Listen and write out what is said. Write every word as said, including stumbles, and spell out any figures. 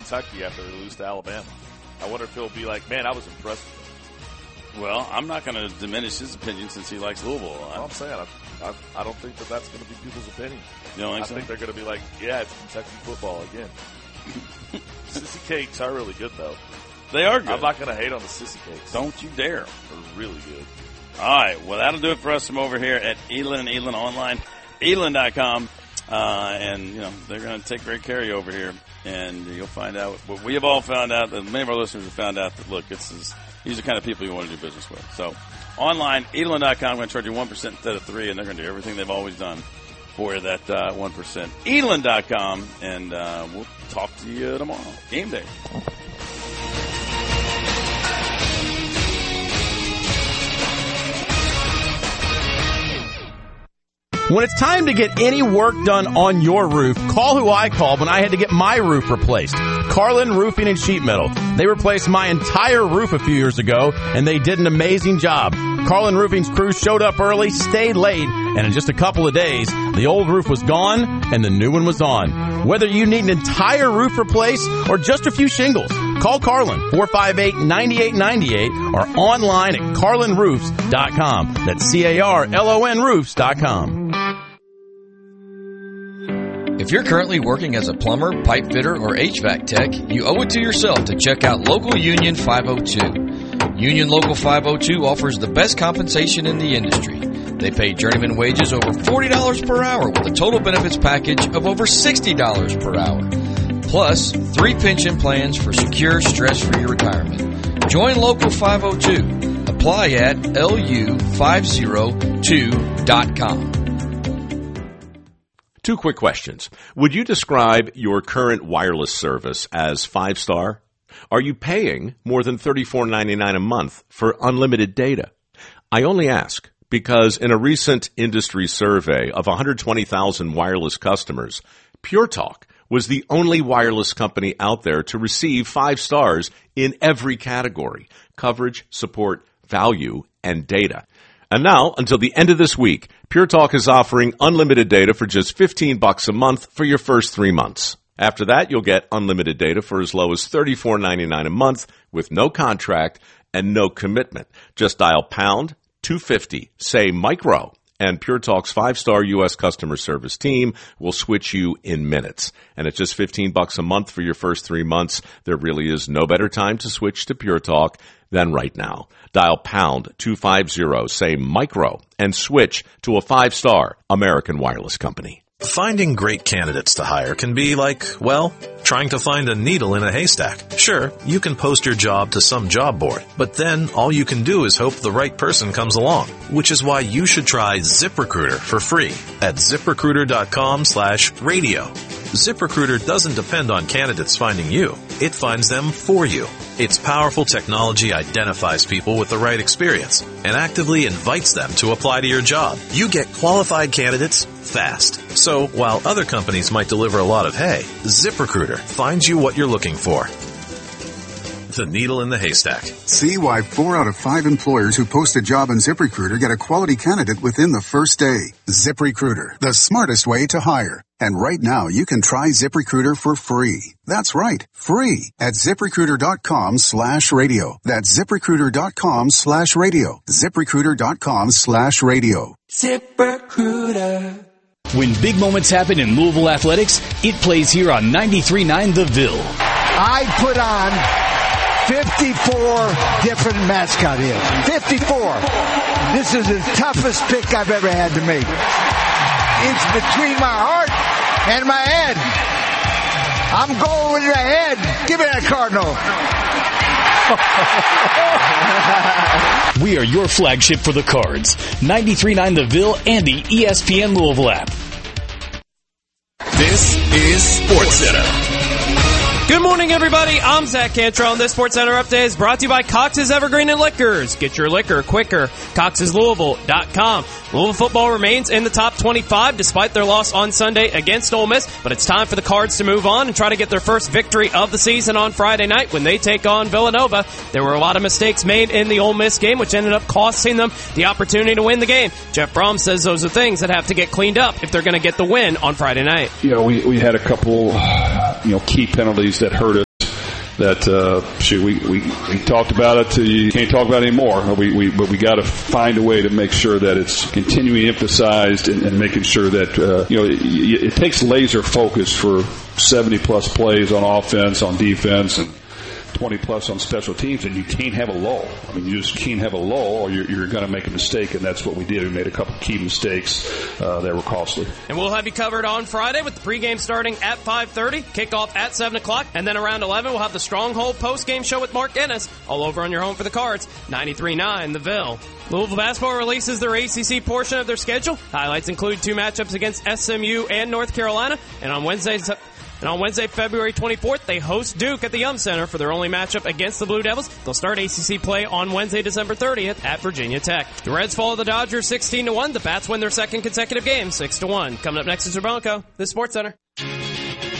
Kentucky after they lose to Alabama. I wonder if he'll be like, man, I was impressed with him. Well, I'm not going to diminish his opinion since he likes Louisville. Well, I'm saying, I, I, I don't think that that's going to be people's opinion. You don't think I so? think they're going to be like, yeah, it's Kentucky football again. Sissy cakes are really good, though. They are good. I'm not going to hate on the sissy cakes. Don't you dare. They're really good. All right. Well, that'll do it for us from over here at Elin and Elin Online, elin dot com. Uh, and, you know, they're going to take great care of you over here. And you'll find out what we have all found out, and many of our listeners have found out that, look, it's is, these are the kind of people you want to do business with. So, online, elin dot com, I'm going to charge you one percent instead of three percent, and they're going to do everything they've always done for you, that uh, one percent. elin dot com, and uh, we'll talk to you tomorrow. Game day. When it's time to get any work done on your roof, call who I called when I had to get my roof replaced. Carlin Roofing and Sheet Metal. They replaced my entire roof a few years ago, and they did an amazing job. Carlin Roofing's crew showed up early, stayed late, and in just a couple of days, the old roof was gone and the new one was on. Whether you need an entire roof replaced or just a few shingles, call Carlin, four five eight, nine eight nine eight, or online at carlin roofs dot com. That's C A R L O N roofs dot com. If you're currently working as a plumber, pipe fitter, or H V A C tech, you owe it to yourself to check out Local Union five oh two. Union Local five oh two offers the best compensation in the industry. They pay journeyman wages over forty dollars per hour with a total benefits package of over sixty dollars per hour. Plus, three pension plans for secure, stress-free retirement. Join Local five oh two. Apply at L U five oh two dot com. Two quick questions. Would you describe your current wireless service as five-star? Are you paying more than thirty-four ninety-nine a month for unlimited data? I only ask because in a recent industry survey of one hundred twenty thousand wireless customers, Pure Talk was the only wireless company out there to receive five stars in every category: coverage, support, value, and data. And now, until the end of this week, Pure Talk is offering unlimited data for just fifteen bucks a month for your first three months. After that, you'll get unlimited data for as low as thirty-four ninety-nine a month with no contract and no commitment. Just dial pound two fifty, say micro, and Pure Talk's five-star U S customer service team will switch you in minutes. And at just fifteen bucks a month for your first three months, there really is no better time to switch to Pure Talk than right now. Dial pound two fifty, say micro, and switch to a five-star American wireless company. Finding great candidates to hire can be like, well, trying to find a needle in a haystack. Sure, you can post your job to some job board, but then all you can do is hope the right person comes along, which is why you should try ZipRecruiter for free at zip recruiter dot com slash radio. ZipRecruiter doesn't depend on candidates finding you. It finds them for you. Its powerful technology identifies people with the right experience and actively invites them to apply to your job. You get qualified candidates fast. So while other companies might deliver a lot of hay, ZipRecruiter finds you what you're looking for. The needle in the haystack. See why four out of five employers who post a job on ZipRecruiter get a quality candidate within the first day. ZipRecruiter, the smartest way to hire. And right now, you can try ZipRecruiter for free. That's right, free at ZipRecruiter.com slash radio. That's ZipRecruiter.com slash radio. ZipRecruiter.com slash radio. ZipRecruiter. When big moments happen in Louisville athletics, it plays here on ninety-three point nine The Ville. I put on fifty-four different mascot hits. fifty-four. This is the toughest pick I've ever had to make. It's between my heart and my head. I'm going with the head. Give me that Cardinal. We are your flagship for the Cards. ninety-three point nine The Ville and the E S P N Louisville app. This is SportsCenter. Good morning, everybody. I'm Zach Cantrell, and this SportsCenter update is brought to you by Cox's Evergreen and Liquors. Get your liquor quicker. Cox's Louisville dot com. Louisville football remains in the top twenty-five despite their loss on Sunday against Ole Miss, but it's time for the Cards to move on and try to get their first victory of the season on Friday night when they take on Villanova. There were a lot of mistakes made in the Ole Miss game, which ended up costing them the opportunity to win the game. Jeff Brom says those are things that have to get cleaned up if they're going to get the win on Friday night. You know, we, we had a couple, you know, key penalties that hurt us. that uh, shoot, we, we we talked about it. Till you can't talk about it anymore. We, we but we got to find a way to make sure that it's continually emphasized and, and making sure that uh, you know it, it takes laser focus for seventy plus plays on offense, on defense, and twenty plus on special teams, and you can't have a lull. I mean, you just can't have a lull, or you're, you're going to make a mistake, and that's what we did. We made a couple key mistakes uh, that were costly. And we'll have you covered on Friday with the pregame starting at five thirty, kickoff at seven o'clock, and then around eleven we'll have the Stronghold postgame show with Mark Ennis, all over on your home for the Cards, ninety-three point nine The Ville. Louisville basketball releases their A C C portion of their schedule. Highlights include two matchups against S M U and North Carolina, and on Wednesday's And on Wednesday, February twenty-fourth, they host Duke at the Yum Center for their only matchup against the Blue Devils. They'll start A C C play on Wednesday, December thirtieth at Virginia Tech. The Reds follow the Dodgers sixteen to one. The Bats win their second consecutive game, six to one. Coming up next is Bronco, the Sports Center.